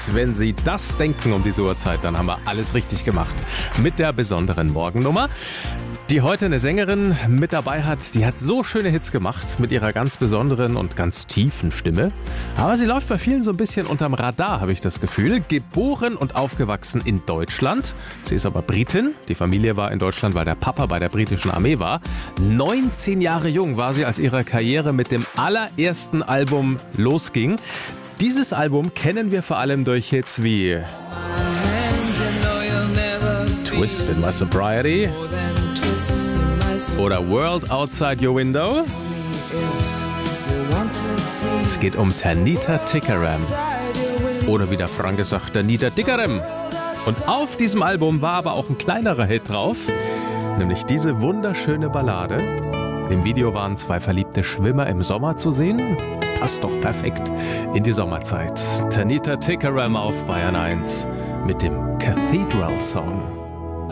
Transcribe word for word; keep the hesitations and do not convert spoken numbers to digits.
wenn Sie das denken um diese Uhrzeit, dann haben wir alles richtig gemacht. Mit der besonderen Morgennummer, die heute eine Sängerin mit dabei hat, die hat so schöne Hits gemacht mit ihrer ganz besonderen und ganz tiefen Stimme. Aber sie läuft bei vielen so ein bisschen unterm Radar, habe ich das Gefühl. Geboren und aufgewachsen in Deutschland. Sie ist aber Britin. Die Familie war in Deutschland, weil der Papa bei der britischen Armee war. neunzehn Jahre jung war sie, als ihre Karriere mit dem allerersten Album losging. Dieses Album kennen wir vor allem durch Hits wie Twist in My Sobriety oder World Outside Your Window. Es geht um Tanita Tikaram. Oder wie der Franke sagt, Tanita Tikaram. Und auf diesem Album war aber auch ein kleinerer Hit drauf, nämlich diese wunderschöne Ballade. Im Video waren zwei verliebte Schwimmer im Sommer zu sehen. Passt doch perfekt in die Sommerzeit. Tanita Tikaram auf Bayern eins mit dem Cathedral Song.